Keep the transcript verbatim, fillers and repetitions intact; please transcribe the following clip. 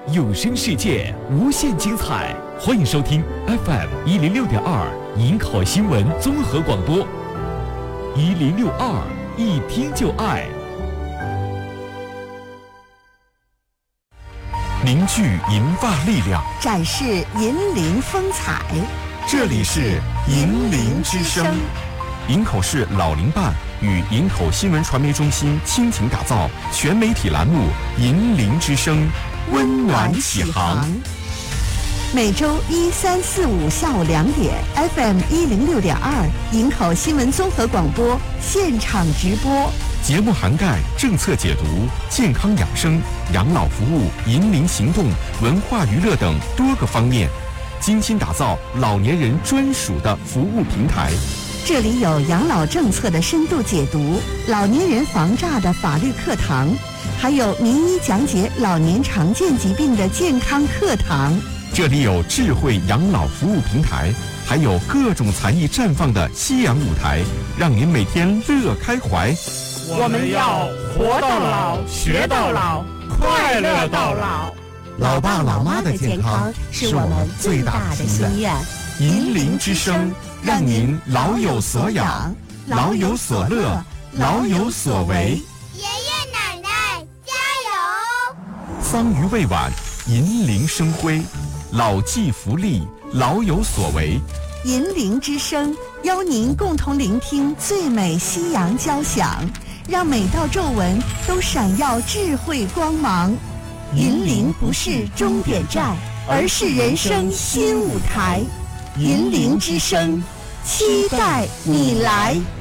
有声世界无限精彩，欢迎收听 F M 一零六点二营口新闻综合广播，一零六二一听就爱。凝聚银发力量， 展示银铃风采。 这里是银铃之声。营口市老龄办与营口新闻传媒中心倾情打造全媒体栏目《银铃之声》，温暖启航。 每周一、三、四、五下午两点 ，F M 一零六点二，营口新闻综合广播现场直播。 节目涵盖政策解读、健康养生、养老服务、银龄行动、文化娱乐等多个方面，精心打造老年人专属的服务平台。 这里有养老政策的深度解读，老年人防诈的法律课堂，还有名医讲解老年常见疾病的健康课堂。 这里有智慧养老服务平台，还有各种才艺绽放的夕阳舞台，让您每天乐开怀。 我们要活到老，学到老，快乐到老。 老爸老妈的健康是我们最大的心愿。 银铃之声，让您老有所养，老有所乐，老有所为。 爷爷奶奶加油！ 桑榆未晚，银铃生辉，老骥伏枥，老有所为。 银铃之声邀您共同聆听最美夕阳交响，让每道皱纹都闪耀智慧光芒。银铃不是终点站，而是人生新舞台。银铃之声，期待你来。